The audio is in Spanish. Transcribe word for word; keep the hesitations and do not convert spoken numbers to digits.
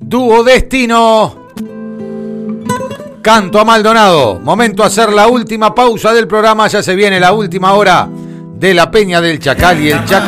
Dúo Destino. Canto a Maldonado. Momento de hacer la última pausa del programa. Ya se viene la última hora de la Peña del Chacal y el Chacal.